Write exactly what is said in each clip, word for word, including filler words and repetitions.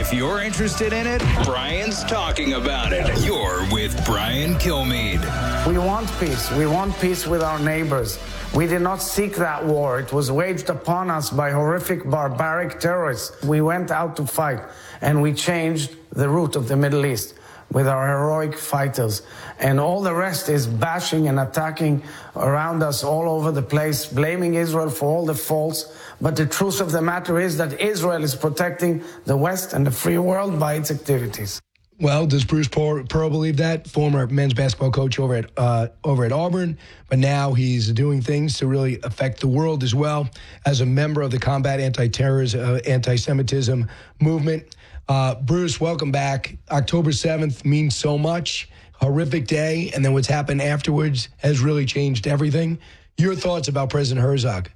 If you're interested in it, Brian's talking about it. You're with Brian Kilmeade. We want peace. We want peace with our neighbors. We did not seek that war. It was waged upon us by horrific, barbaric terrorists. We went out to fight, and we changed the route of the Middle East with our heroic fighters. And all the rest is bashing and attacking around us all over the place, blaming Israel for all the faults. But the truth of the matter is that Israel is protecting the West and the free world by its activities. Well, does Bruce Pearl believe that? Former men's basketball coach over at uh, over at Auburn, but now he's doing things to really affect the world as well as a member of the Combat Anti-Terrorism, uh, Anti-Semitism movement. Uh, Bruce, welcome back. October seventh means so much. Horrific day, and then what's happened afterwards has really changed everything. Your thoughts about President Herzog?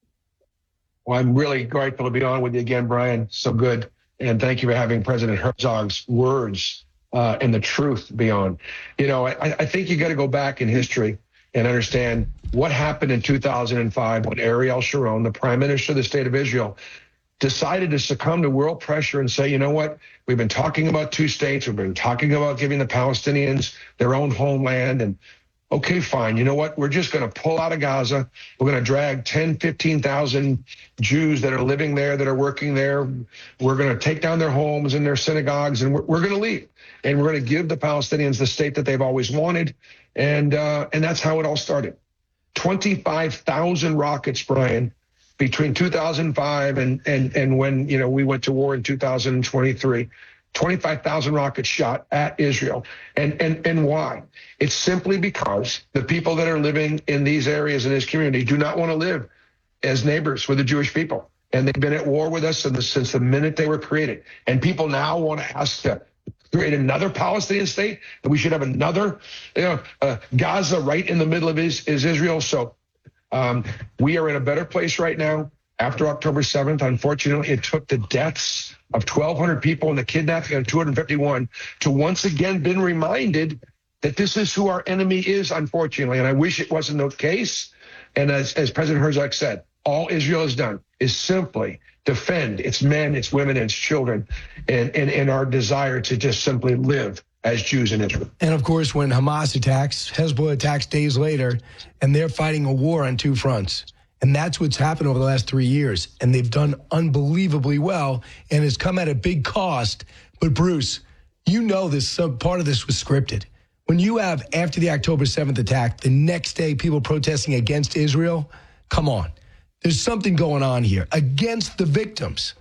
Well, I'm really grateful to be on with you again, Brian. So good. And thank you for having President Herzog's words uh, and the truth be on. You know, I, I think you got to go back in history and understand what happened in two thousand five when Ariel Sharon, the prime minister of the state of Israel, decided to succumb to world pressure and say, you know what, we've been talking about two states. We've been talking about giving the Palestinians their own homeland. And okay, fine. You know what? We're just going to pull out of Gaza. We're going to drag ten, fifteen thousand Jews that are living there, that are working there. We're going to take down their homes and their synagogues, and we're, we're going to leave. And we're going to give the Palestinians the state that they've always wanted. And uh, and that's how it all started. twenty-five thousand rockets, Brian, between two thousand five and, and, and when, you know, we went to war in two thousand twenty-three. twenty-five thousand rockets shot at Israel. And, and, and why? It's simply because the people that are living in these areas in this community do not want to live as neighbors with the Jewish people. And they've been at war with us since the, since the minute they were created. And people now want to ask to create another Palestinian state, that we should have another, you know, uh, Gaza right in the middle of is, is Israel. So um, we are in a better place right now. After October seventh, unfortunately, it took the deaths of twelve hundred people and the kidnapping of two hundred fifty-one to once again been reminded that this is who our enemy is, unfortunately. And I wish it wasn't the case. And as, as President Herzog said, all Israel has done is simply defend its men, its women, and its children, and, and, and our desire to just simply live as Jews in Israel. And, of course, when Hamas attacks, Hezbollah attacks days later, and they're fighting a war on two fronts. And that's what's happened over the last three years. And they've done unbelievably well, and it's come at a big cost. But, Bruce, you know this, some part of this was scripted. When you have, after the October seventh attack, the next day people protesting against Israel, come on. There's something going on here against the victims.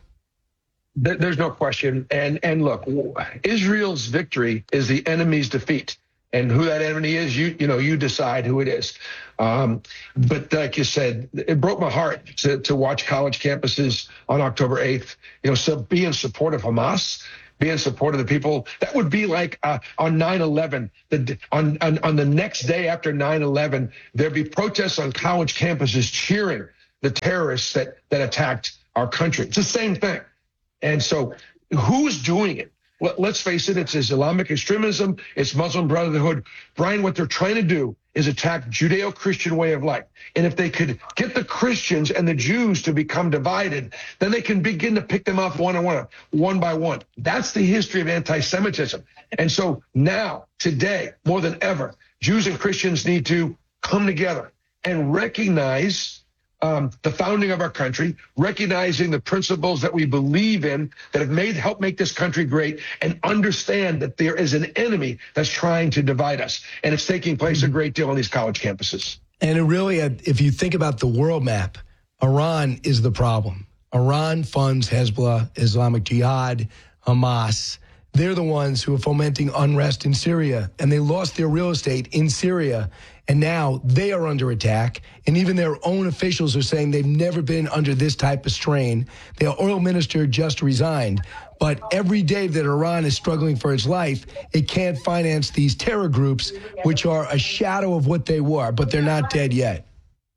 There's no question. And, and look, Israel's victory is the enemy's defeat. And who that enemy is, you you know, you decide who it is. Um, but like you said, it broke my heart to, to watch college campuses on October eighth, you know, so be in support of Hamas, be in support of the people. That would be like uh, on nine eleven, the, on, on, on the next day after nine eleven, there'd be protests on college campuses cheering the terrorists that, that attacked our country. It's the same thing. And so who's doing it? Well, let's face it, it's Islamic extremism, it's Muslim Brotherhood. Brian, what they're trying to do is attack Judeo-Christian way of life. And if they could get the Christians and the Jews to become divided, then they can begin to pick them off one on one, one by one. That's the history of anti-Semitism. And so now, today, more than ever, Jews and Christians need to come together and recognize Um, the founding of our country, recognizing the principles that we believe in that have made helped make this country great, and understand that there is an enemy that's trying to divide us. And it's taking place a great deal on these college campuses. And it really, if you think about the world map, Iran is the problem. Iran funds Hezbollah, Islamic Jihad, Hamas. They're the ones who are fomenting unrest in Syria, and they lost their real estate in Syria. And now they are under attack, and even their own officials are saying they've never been under this type of strain. Their oil minister just resigned. But every day that Iran is struggling for its life, it can't finance these terror groups, which are a shadow of what they were, but they're not dead yet.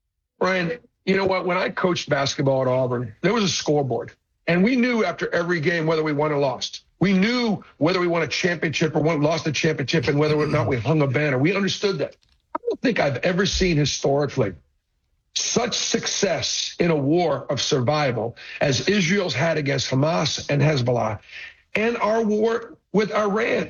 Brian, you know what? When I coached basketball at Auburn, there was a scoreboard. And we knew after every game whether we won or lost. We knew whether we won a championship or won, lost a championship, and whether or not we hung a banner. We understood that. I don't think I've ever seen historically such success in a war of survival as Israel's had against Hamas and Hezbollah. and our war with Iran.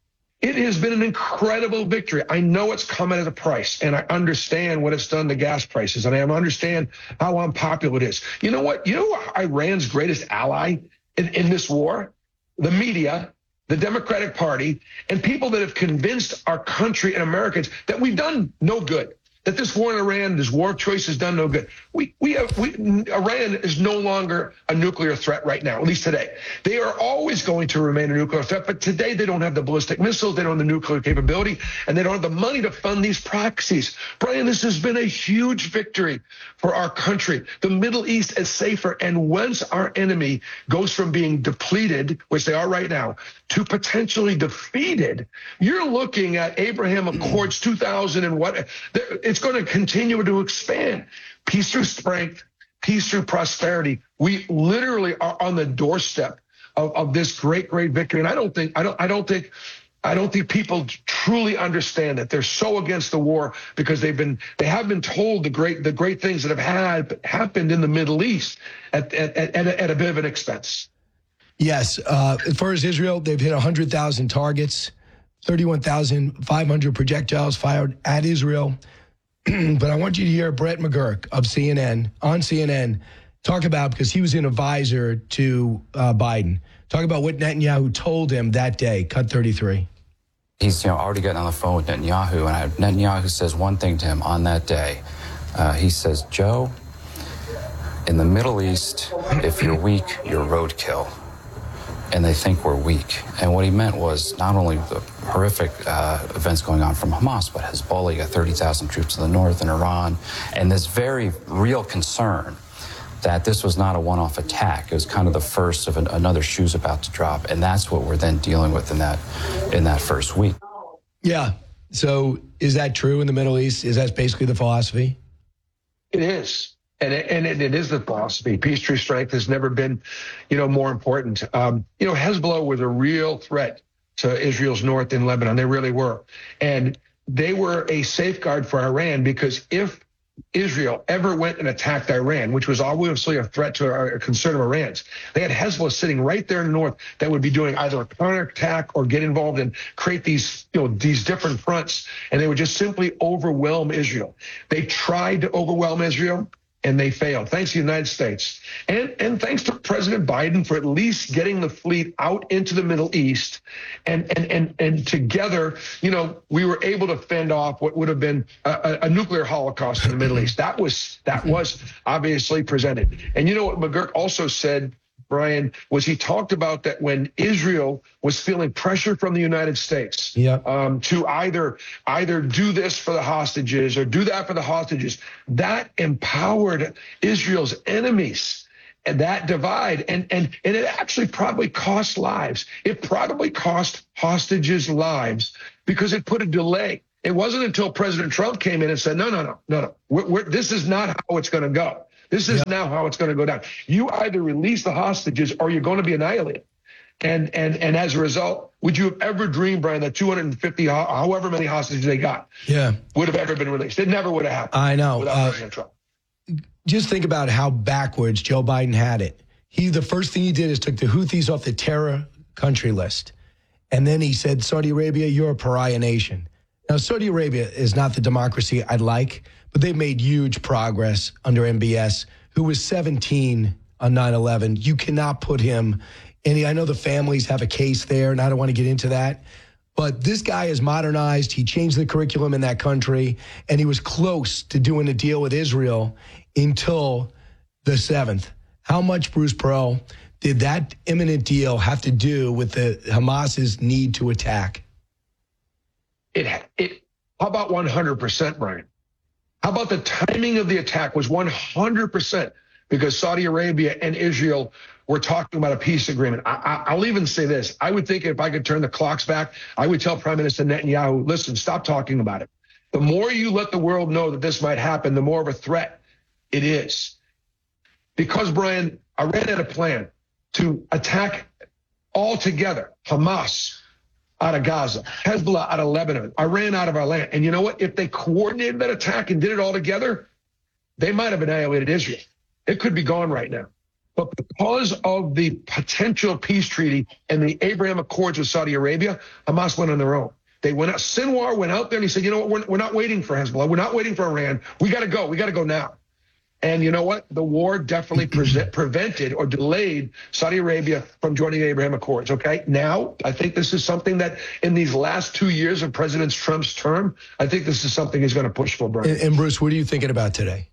It has been an incredible victory. I know it's come at a price, and I understand what it's done to gas prices, and I understand how unpopular it is. You know what? You know what Iran's greatest ally in, in this war? The media, the Democratic Party, and people that have convinced our country and Americans that we've done no good, that this war in Iran, this war choice has done no good. We, we have, we, Iran is no longer a nuclear threat right now, at least today. They are always going to remain a nuclear threat, but today they don't have the ballistic missiles, they don't have the nuclear capability, and they don't have the money to fund these proxies. Brian, this has been a huge victory for our country. The Middle East is safer, and once our enemy goes from being depleted, which they are right now, to potentially defeated, you're looking at Abraham Accords two thousand and what, it's going to continue to expand. Peace through strength, peace through prosperity. We literally are on the doorstep of, of this great, great victory. And I don't think, I don't, I don't think, I don't think people truly understand that. They're so against the war because they've been, they have been told the great, the great things that have had happened in the Middle East at, at, at, a, at a bit of an expense. Yes. Uh, as far as Israel, they've hit one hundred thousand targets, thirty-one thousand five hundred projectiles fired at Israel. But I want you to hear Brett McGurk of C N N, on C N N, talk about, because he was an advisor to uh, Biden, talk about what Netanyahu told him that day. Cut thirty-three. He's, you know, already gotten on the phone with Netanyahu, and I, Netanyahu says one thing to him on that day. Uh, he says, Joe, in the Middle East, if you're weak, you're roadkill. And they think we're weak. And what he meant was not only the horrific uh, events going on from Hamas, but Hezbollah, you got thirty thousand troops in the north in Iran, and this very real concern that this was not a one-off attack. It was kind of the first of an, another shoe's about to drop, and that's what we're then dealing with in that in that first week. Yeah. So is that true in the Middle East? Is that basically the philosophy? It is. And it, and it, it is the philosophy. Peace through strength has never been, you know, more important. Um, you know, Hezbollah was a real threat to Israel's north in Lebanon. They really were. And they were a safeguard for Iran, because if Israel ever went and attacked Iran, which was obviously a threat to our, a concern of Iran's, they had Hezbollah sitting right there in the north that would be doing either a counterattack or get involved and create these, you know, these different fronts. And they would just simply overwhelm Israel. They tried to overwhelm Israel, and they failed, thanks to the United States. And, and thanks to President Biden for at least getting the fleet out into the Middle East. And, and, and, and together, you know, we were able to fend off what would have been a, a nuclear holocaust in the Middle East. That was, that was obviously presented. And you know what McGurk also said, Brian, was he talked about that when Israel was feeling pressure from the United States yeah. um, to either either do this for the hostages or do that for the hostages, that empowered Israel's enemies. And that divide, and, and, and it actually probably cost lives. It probably cost hostages lives because it put a delay. It wasn't until President Trump came in and said, no, no, no, no, no, we're, we're, this is not how it's going to go. This is yep. now how it's going to go down. You either release the hostages or you're going to be annihilated. And and and as a result, would you have ever dreamed, Brian, that two hundred fifty, however many hostages they got, yeah, would have ever been released? It never would have happened. I know. Without uh, President Trump. Just think about how backwards Joe Biden had it. He the first thing he did is took the Houthis off the terror country list. And then he said, Saudi Arabia, you're a pariah nation. Now, Saudi Arabia is not the democracy I'd like, but they've made huge progress under M B S, who was seventeen on nine eleven. You cannot put him in. I know the families have a case there, and I don't want to get into that. But this guy is modernized. He changed the curriculum in that country, and he was close to doing a deal with Israel until the seventh. How much, Bruce Pearl, did that imminent deal have to do with the Hamas's need to attack? It, it, how about one hundred percent, Brian? How about the timing of the attack was one hundred percent because Saudi Arabia and Israel were talking about a peace agreement. I, I, I'll even say this. I would think if I could turn the clocks back, I would tell Prime Minister Netanyahu, listen, stop talking about it. The more you let the world know that this might happen, the more of a threat it is. Because, Brian, Iran had a plan to attack all together Hamas out of Gaza, Hezbollah out of Lebanon, Iran out of our land. And you know what? If they coordinated that attack and did it all together, they might have annihilated Israel. It could be gone right now. But because of the potential peace treaty and the Abraham Accords with Saudi Arabia, Hamas went on their own. They went out. Sinwar went out there and he said, you know what, we're, we're not waiting for Hezbollah. We're not waiting for Iran. We got to go. We got to go now. And you know what? The war definitely pre- prevented or delayed Saudi Arabia from joining the Abraham Accords, okay? Now, I think this is something that in these last two years of President Trump's term, I think this is something he's going to push for, Brian. And, and Bruce, what are you thinking about today?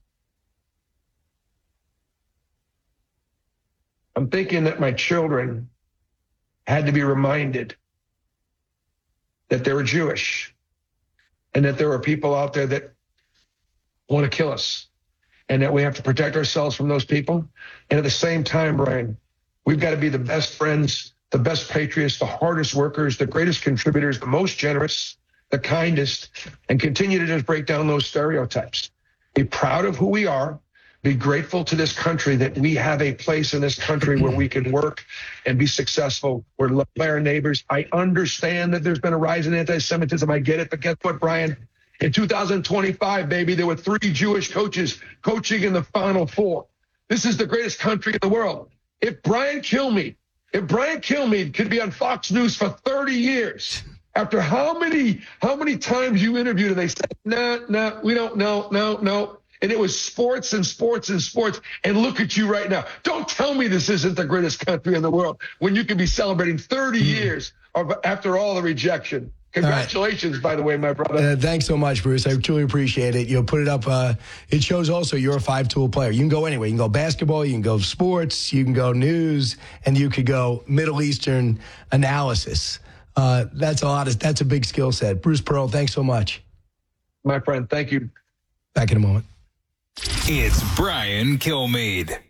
I'm thinking that my children had to be reminded that they were Jewish and that there are people out there that want to kill us and that we have to protect ourselves from those people. And at the same time, Brian, we've got to be the best friends, the best patriots, the hardest workers, the greatest contributors, the most generous, the kindest, and continue to just break down those stereotypes. Be proud of who we are. Be grateful to this country that we have a place in this country where we can work and be successful. We're loved by our neighbors. I understand that there's been a rise in anti-Semitism. I get it. But guess what, Brian? In two thousand twenty-five, baby, there were three Jewish coaches coaching in the Final Four. This is the greatest country in the world. If Brian Kilmeade, if Brian Kilmeade could be on Fox News for thirty years, after how many, how many times you interviewed and they said, no, nah, no, nah, we don't know, no, no. And it was sports and sports and sports. And look at you right now. Don't tell me this isn't the greatest country in the world when you can be celebrating thirty years of, after all the rejection. Congratulations, right. By the way, my brother. Uh, thanks so much, Bruce. I truly appreciate it. You'll put it up. Uh, it shows also you're a five-tool player. You can go anywhere. You can go basketball. You can go sports. You can go news. And you could go Middle Eastern analysis. Uh, that's a lot. Of, that's a big skill set. Bruce Pearl, thanks so much. My friend, thank you. Back in a moment. It's Brian Kilmeade.